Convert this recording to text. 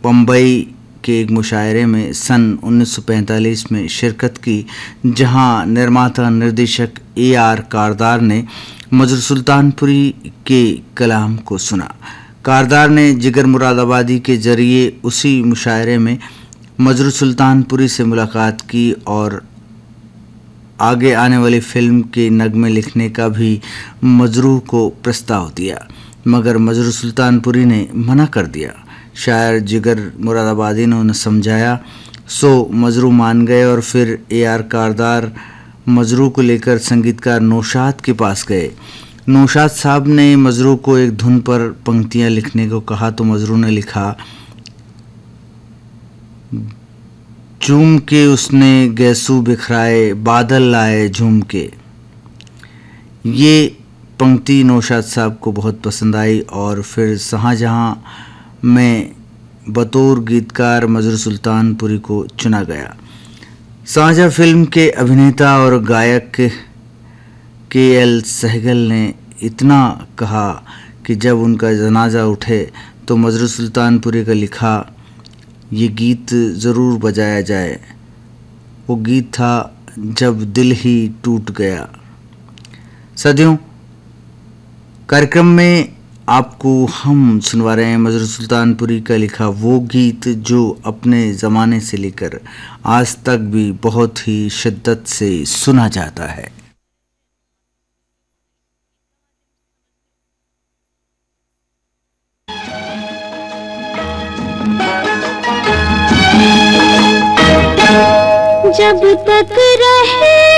बम्बई के एक मुशायरे में सन 1945 में शिरकत की, जहां निर्माता निर्देशक AR कारदार ने मजरू सुल्तानपुरी के कलाम को सुना। कारदार ने जिगर मुरादाबादी के जरिए उसी मुशायरे में मजरू सुल्तानपुरी से मुलाकात की और आगे आने वाली फिल्म के नगमे लिखने का भी मजरू को प्रस्ताव दिया, मगर मजरू सुल्तानपुरी ने मना कर दिया। शायर जिगर मुरादाबादी ने उन्हें समझाया, सो मजरू मान गए और फिर AR कारदार मजरू को लेकर संगीतकार नौशाद के पास गए। नौशाद साहब ने मजरू को एक धुन पर पंक्तियां लिखने को कहा तो मजरू ने लिखा, झूम के उसने गैसू बिखराए, बादल लाए झूम के। ये पंक्ति नौशाद साहब को बहुत पसंद आई और फिर शाहजहां में बतौर गीतकार मजरू सुल्तानपुरी को चुना गया। शाहजहां फिल्म के अभिनेता और गायक KL सहगल ने इतना कहा कि जब उनका जनाजा उठे तो मजरू सुल्तानपुरी का लिखा ये गीत ज़रूर बजाया जाए। वो गीत था जब दिल ही टूट गया। साथियों, कार्यक्रम में आपको हम सुनवा रहे हैं मजरू सुल्तानपुरी का लिखा वो गीत जो अपने ज़माने से लेकर आज तक भी बहुत ही शिद्दत से सुना जाता है। जब तक रहे